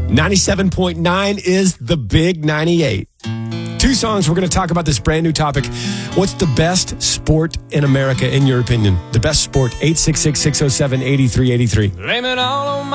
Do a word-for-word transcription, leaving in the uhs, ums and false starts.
ninety-seven point nine is the Big ninety-eight. Two songs. We're going to talk about this brand new topic. What's the best sport in America, in your opinion? The best sport. eight six six, six oh seven, eight three eight three. Blame it all on my